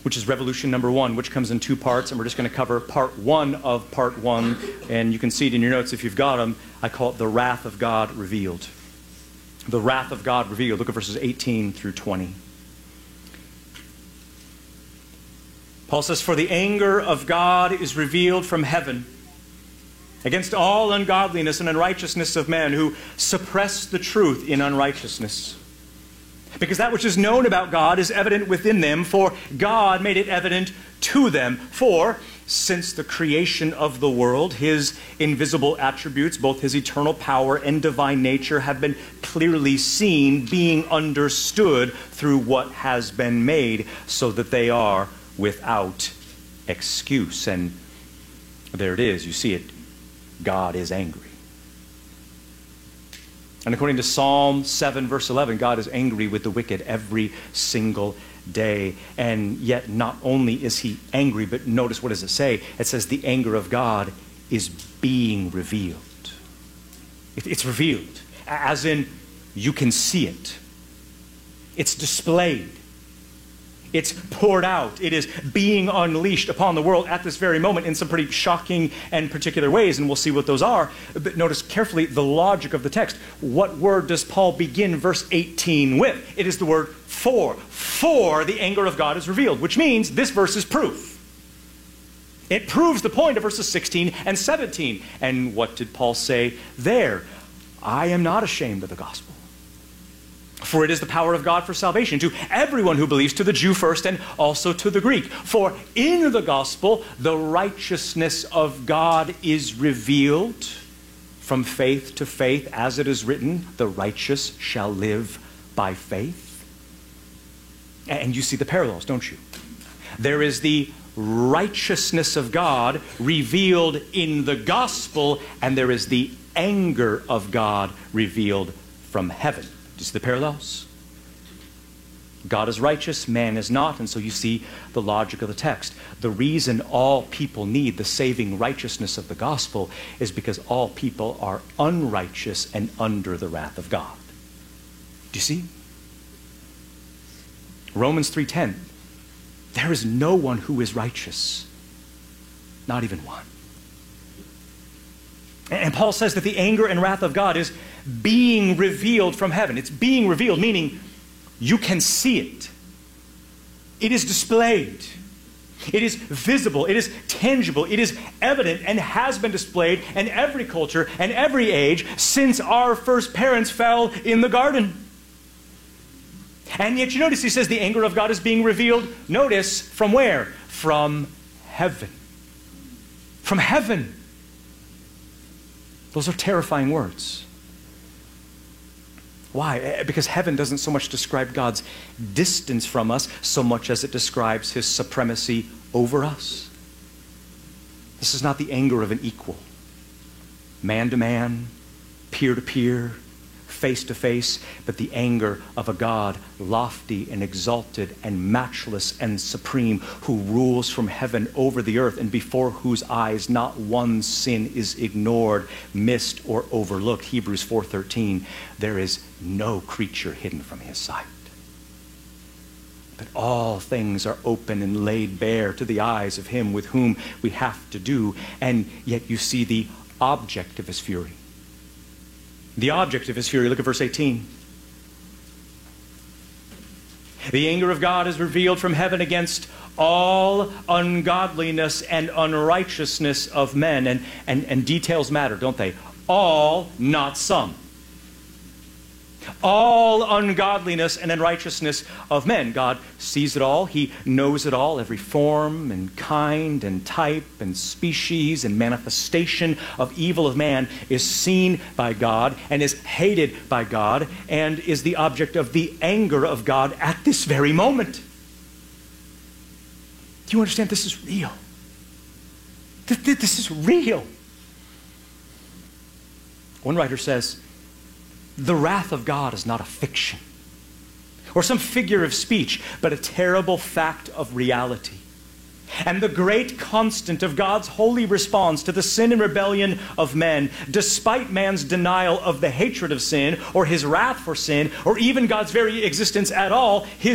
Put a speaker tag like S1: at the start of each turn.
S1: which is revolution number 1, which comes in 2 parts, and we're just going to cover part 1 of part 1, and you can see it in your notes if you've got them. I call it the wrath of God revealed. The wrath of God revealed. Look at verses 18 through 20. Paul says, "For the anger of God is revealed from heaven against all ungodliness and unrighteousness of men who suppress the truth in unrighteousness. Because that which is known about God is evident within them, for God made it evident to them. For since the creation of the world, His invisible attributes, both His eternal power and divine nature, have been clearly seen, being understood through what has been made, so that they are without excuse." And there it is. You see it. God is angry. And according to Psalm 7, verse 11, God is angry with the wicked every single day. And yet not only is He angry, but notice, what does it say? It says the anger of God is being revealed. It's revealed, as in you can see it. It's displayed. It's poured out. It is being unleashed upon the world at this very moment in some pretty shocking and particular ways, and we'll see what those are. But notice carefully the logic of the text. What word does Paul begin verse 18 with? It is the word "for." "For the anger of God is revealed," which means this verse is proof. It proves the point of verses 16 and 17. And what did Paul say there? "I am not ashamed of the gospel. For it is the power of God for salvation to everyone who believes, to the Jew first and also to the Greek. For in the gospel the righteousness of God is revealed from faith to faith, as it is written, the righteous shall live by faith." And you see the parallels, don't you? There is the righteousness of God revealed in the gospel, and there is the anger of God revealed from heaven. Do you see the parallels? God is righteous, man is not, and so you see the logic of the text. The reason all people need the saving righteousness of the gospel is because all people are unrighteous and under the wrath of God. Do you see? Romans 3:10. There is no one who is righteous, not even one. And Paul says that the anger and wrath of God is being revealed from heaven. It's being revealed, meaning you can see it. It is displayed. It is visible. It is tangible. It is evident and has been displayed in every culture and every age since our first parents fell in the garden. And yet you notice he says the anger of God is being revealed. Notice from where? From heaven. From heaven. Those are terrifying words. Why? Because heaven doesn't so much describe God's distance from us so much as it describes His supremacy over us. This is not the anger of an equal. Man to man, peer to peer, face to face, but the anger of a God lofty and exalted and matchless and supreme, who rules from heaven over the earth, and before whose eyes not one sin is ignored, missed, or overlooked. Hebrews 4:13, there is no creature hidden from His sight, but all things are open and laid bare to the eyes of Him with whom we have to do. And yet you see the object of His fury. The object of His fury. Look at verse 18. The anger of God is revealed from heaven against all ungodliness and unrighteousness of men. And details matter, don't they? All, not some. All ungodliness and unrighteousness of men. God sees it all. He knows it all. Every form and kind and type and species and manifestation of evil of man is seen by God and is hated by God and is the object of the anger of God at this very moment. Do you understand? This is real. This is real. One writer says, the wrath of God is not a fiction or some figure of speech, but a terrible fact of reality. And the great constant of God's holy response to the sin and rebellion of men, despite man's denial of the hatred of sin or his wrath for sin or even God's very existence at all, His